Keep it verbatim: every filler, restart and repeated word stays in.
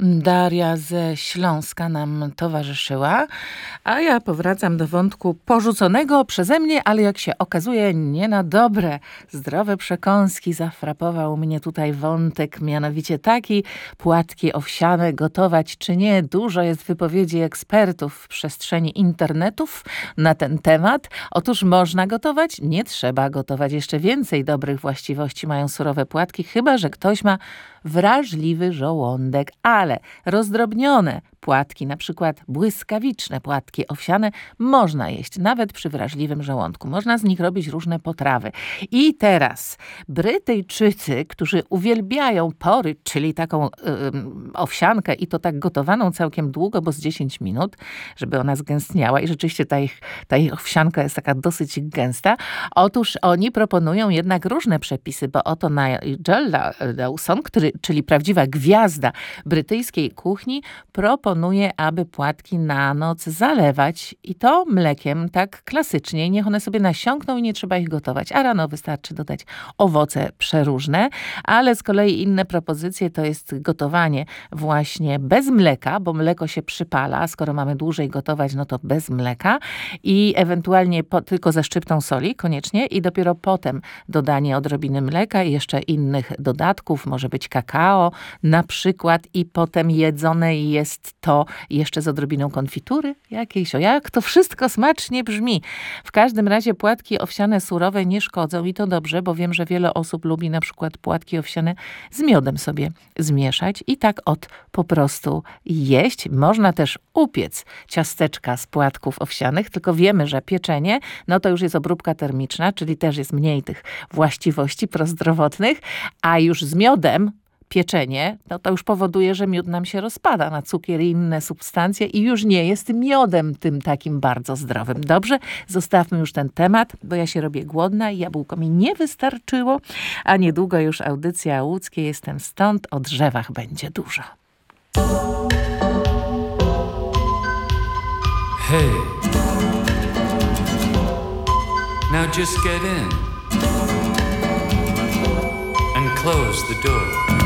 Daria ze Śląska nam towarzyszyła, a ja powracam do wątku porzuconego przeze mnie, ale jak się okazuje nie na dobre. Zdrowe przekąski zafrapował mnie tutaj wątek, mianowicie taki: płatki owsiane gotować czy nie? Dużo jest wypowiedzi ekspertów w przestrzeni internetów na ten temat. Otóż można gotować, nie trzeba gotować. Jeszcze więcej dobrych właściwości mają surowe płatki, chyba że ktoś ma wrażliwy żołądek, ale rozdrobnione płatki, na przykład błyskawiczne płatki owsiane, można jeść nawet przy wrażliwym żołądku. Można z nich robić różne potrawy. I teraz Brytyjczycy, którzy uwielbiają porridge, czyli taką y, owsiankę i to tak gotowaną całkiem długo, bo z dziesięć minut, żeby ona zgęstniała i rzeczywiście ta ich, ta ich owsianka jest taka dosyć gęsta. Otóż oni proponują jednak różne przepisy, bo oto Nigel Lawson, który, czyli prawdziwa gwiazda brytyjskiej kuchni, proponuje, aby płatki na noc zalewać i to mlekiem tak klasycznie. Niech one sobie nasiąkną i nie trzeba ich gotować. A rano wystarczy dodać owoce przeróżne, ale z kolei inne propozycje to jest gotowanie właśnie bez mleka, bo mleko się przypala, a skoro mamy dłużej gotować, no to bez mleka i ewentualnie po, tylko ze szczyptą soli koniecznie i dopiero potem dodanie odrobiny mleka i jeszcze innych dodatków, może być kakao na przykład i potem jedzone jest to jeszcze z odrobiną konfitury jakiejś. O, jak to wszystko smacznie brzmi. W każdym razie płatki owsiane surowe nie szkodzą i to dobrze, bo wiem, że wiele osób lubi na przykład płatki owsiane z miodem sobie zmieszać i tak od po prostu jeść. Można też upiec ciasteczka z płatków owsianych, tylko wiemy, że pieczenie, no to już jest obróbka termiczna, czyli też jest mniej tych właściwości prozdrowotnych, a już z miodem pieczenie, no to już powoduje, że miód nam się rozpada na cukier i inne substancje i już nie jest miodem tym takim bardzo zdrowym. Dobrze, zostawmy już ten temat, bo ja się robię głodna i jabłko mi nie wystarczyło, a niedługo już audycja łódzkie. Jestem stąd, o drzewach będzie dużo. Hey, now just get in and close the door.